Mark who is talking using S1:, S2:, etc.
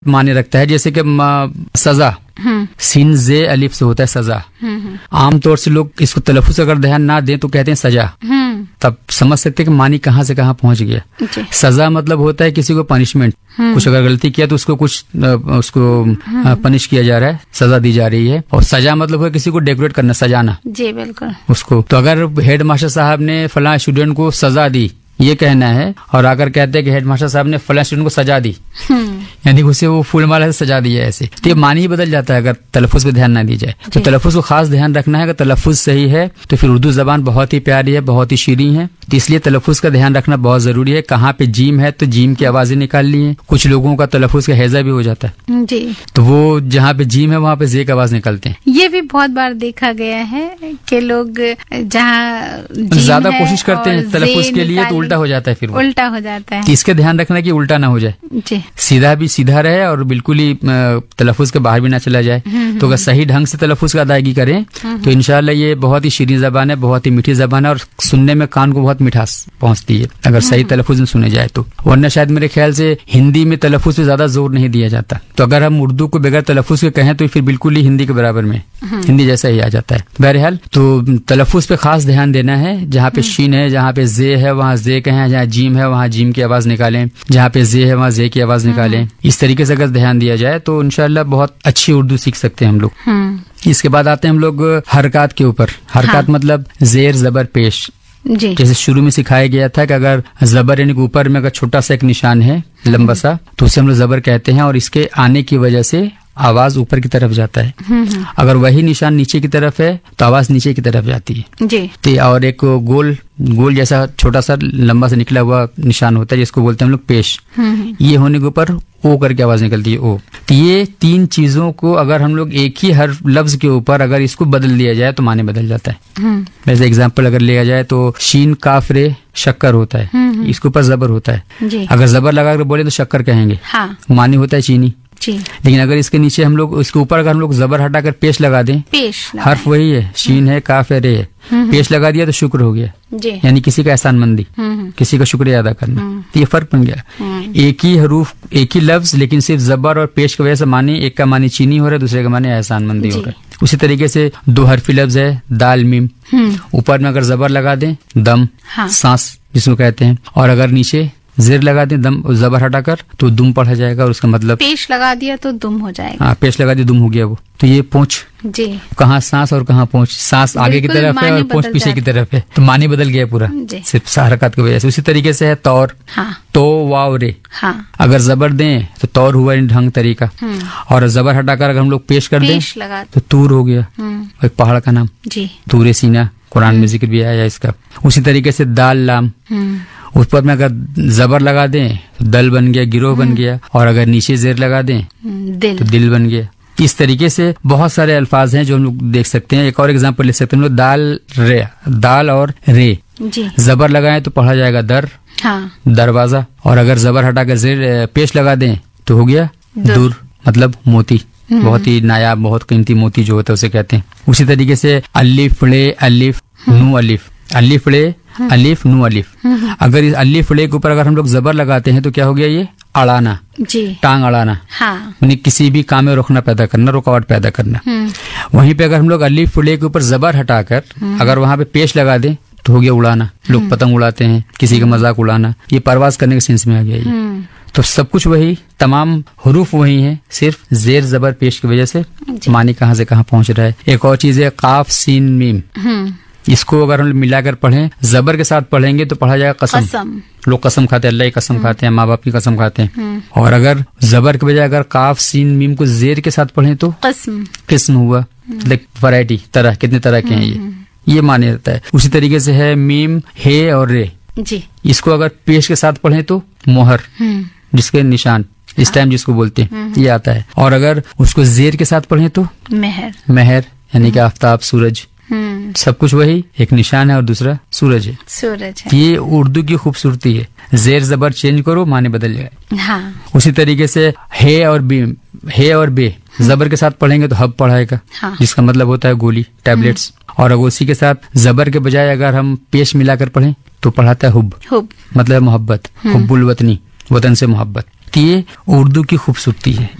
S1: माने रखता है। जैसे कि सजा सीन जे अलिफ से होता है सजा। आमतौर से लोग इसको तलफ्फुज़ अगर ध्यान ना दें तो कहते हैं सजा, तब समझ सकते हैं कि मानी कहाँ से कहाँ पहुंच गया। सजा मतलब होता है किसी को पनिशमेंट, कुछ अगर गलती किया तो उसको उसको पनिश किया जा रहा है, सजा दी जा रही है। और सजा मतलब है किसी को डेकोरेट करना, सजाना। जी बिल्कुल उसको। तो अगर हेड मास्टर साहब ने फलां स्टूडेंट को सजा दी ये कहना है, और अगर कहते हैं कि हेड मास्टर साहब ने फलां स्टूडेंट को सजा दी, यानी उसे वो फूल माला से सजा दिया ऐसे, तो ये मानी ही बदल जाता है अगर तलफ्फुज़ पे ध्यान ना दी जाए। तो तलफ्फुज़ को खास ध्यान रखना है। अगर तलफ्फुज़ सही है तो फिर उर्दू जबान बहुत ही प्यारी है, बहुत ही शीरीं है। तो इसलिए तलफ्फुज़ का ध्यान रखना बहुत जरूरी है। कहाँ पे जीम है तो जीम की आवाजें निकालनी है। कुछ लोगों का तलफ्फुज़ का हैजा भी हो जाता है जी, तो वो जहाँ पे जीम है वहाँ पे जे की आवाज निकलते हैं।
S2: ये भी बहुत बार देखा गया है कि लोग जहाँ
S1: ज्यादा कोशिश करते हैं तलफ्फुज़ के लिए तो उल्टा हो जाता है, फिर
S2: उल्टा हो जाता है।
S1: इसका ध्यान रखना कि उल्टा ना हो जाए जी, सीधा भी सीधा रहे और बिल्कुल ही तलफ्फुज़ के बाहर भी ना चला जाए। तो अगर सही ढंग से तलफ्फुज़ का अदायगी करें तो इंशाल्लाह ये बहुत ही शीरीं जबान है, बहुत ही मीठी जबान है और सुनने में कान को बहुत मिठास पहुंचती है अगर सही तलफ्फुज़ में सुने जाए तो। वरना शायद मेरे ख्याल से हिंदी में तलफ्फुज़ पे ज्यादा जोर नहीं दिया जाता। तो अगर हम उर्दू को बगैर तलफ्फुज़ के कहें तो फिर बिल्कुल ही हिंदी के बराबर में, हिंदी जैसा ही आ जाता है। बहरहाल तो तलफ्फुज़ पे खास ध्यान देना है। जहाँ पे शीन है, जहाँ पे जे है वहाँ जे कहें, जहाँ जीम है वहाँ जीम की आवाज निकालें, जहाँ पे जे है वहाँ जे की आवाज निकालें। इस तरीके से अगर ध्यान दिया जाए तो इंशाल्लाह बहुत अच्छी उर्दू सीख सकते हैं हम लोग। इसके बाद आते हैं हम लोग हरकत के ऊपर। हरकत मतलब जेर जबर पेश जी। जैसे शुरू में सिखाया गया था कि अगर जबर यानी ऊपर में अगर छोटा सा एक निशान है लंबा सा तो उसे हम लोग जबर कहते हैं और इसके आने की वजह से आवाज ऊपर की तरफ जाता है। अगर वही निशान नीचे की तरफ है तो आवाज नीचे की तरफ जाती है जी। तो और एक गोल जैसा छोटा सा लंबा सा निकला हुआ निशान होता है जिसको बोलते हैं हम लोग पेश। ये होने के ऊपर ओ करके आवाज निकलती है ओ। तो ये तीन चीजों को अगर हम लोग एक ही हर लफ्ज के ऊपर अगर इसको बदल दिया जाए तो माने बदल जाता है। वैसे एग्जाम्पल अगर लिया जाए तो शीन काफ रे शक्कर होता है, इसके ऊपर जबर होता है। अगर जबर लगा कर बोले तो शक्कर कहेंगे, माने होता है चीनी। लेकिन अगर इसके नीचे हम लोग इसके ऊपर अगर हम लोग जबर हटाकर पेश लगा दें, हर्फ वही है, शीन है काफ है रे है, पेश लगा दिया तो शुक्र हो गया, यानी किसी का एहसानमंदी, किसी का शुक्रिया अदा करना। तो ये फर्क बन गया। एक ही हरूफ एक ही लफ्ज लेकिन सिर्फ जबर और पेश की वजह से माने, एक का माने चीनी हो रहा है दूसरे का माने एहसानमंदी हो रहा है। उसी तरीके से दो हरफी लफ्ज है दाल मीम, ऊपर में अगर जबर लगा दें दम सांस जिसको कहते हैं, और अगर नीचे जेर लगा दें दम जबर हटाकर तो दुम पढ़ा जाएगा और उसका मतलब
S2: पेश लगा दिया तो दुम हो जाएगा।
S1: हाँ पेश लगा दिया दुम हो गया वो। तो ये पूंछ जी, कहाँ सांस और कहाँ पूंछ, सांस आगे की तरफ है और पूंछ पीछे की तरफ है तो मानी बदल गया पूरा सिर्फ हरकत की वजह से। उसी तरीके से है तौर, तो वाव रे, अगर जबर दें तो तौर हुआ ढंग तरीका, और जबर हटाकर अगर हम लोग पेश कर दें तो तूर हो गया, एक पहाड़ का नाम तूरे सीना, कुरान में जिक्र भी आया इसका। उसी तरीके से दाल लाम, उस पर में अगर जबर लगा दें तो दल बन गया, गिरोह बन गया, और अगर नीचे जेर लगा दें तो दिल बन गया। इस तरीके से बहुत सारे अल्फाज हैं जो हम लोग देख सकते हैं। एक और एग्जांपल ले सकते हैं हम लोग दाल रे, दाल और रे जी। जबर लगाएं तो पढ़ा जाएगा दर, दरवाजा, और अगर जबर हटाकर जेर पेश लगा दें तो हो गया दूर, मतलब मोती, बहुत ही नायाब बहुत कीमती मोती जो होता है उसे कहते हैं। उसी तरीके से अलिफ ले अलिफ नू अलिफ, अलिफ ले अलिफ नू अलिफ, अगर इस अलिफ ले के ऊपर अगर हम लोग जबर लगाते हैं तो क्या हो गया ये अड़ाना जी, टांग अड़ाना, यानी किसी भी काम में रोकना पैदा करना, रुकावट पैदा करना। वहीं पे अगर हम लोग अलिफ ले के ऊपर जबर हटाकर अगर वहां पे पेश लगा दें तो हो गया उड़ाना, लोग पतंग उड़ाते हैं, किसी का मजाक उड़ाना, ये परवाज करने के सेंस में आ गया ये। तो सब कुछ वही, तमाम हुरूफ वही है, सिर्फ जेर जबर पेश की वजह से मानी कहाँ से कहाँ पहुंच रहा है। एक और चीज है काफ सीन मीम, इसको अगर हम मिलाकर पढ़ें जबर के साथ पढ़ेंगे तो पढ़ा जाएगा कसम। लोग कसम खाते हैं, अल्लाह की कसम खाते हैं, माँ बाप की कसम खाते हैं। और अगर जबर के बजाय अगर काफ सीन मीम को जेर के साथ पढ़ें तो किस्म हुआ, वैरायटी, तरह, कितने तरह के हैं ये माने रहता है। उसी तरीके से है मीम हे और रे जी, इसको अगर पेश के साथ पढ़ें तो मोहर, जिसके निशान इस टाइम जिसको बोलते हैं ये आता है, और अगर उसको जेर के साथ पढ़ें तो मेहर, मेहर यानी कि आफ्ताब, सूरज, सब कुछ वही, एक निशान है और दूसरा सूरज है, सूरज है। ये उर्दू की खूबसूरती है, जेर जबर चेंज करो माने बदल जाए। उसी तरीके से हे और बे जबर के साथ पढ़ेंगे तो हब पढ़ाएगा, जिसका मतलब होता है गोली, टैबलेट्स, और अगर उसी के साथ जबर के बजाय अगर हम पेश मिलाकर पढ़ें तो पढ़ाता है हुब, मतलब मोहब्बत, हुब्बुल वतनी, वतन से मोहब्बत। ये उर्दू की खूबसूरती है।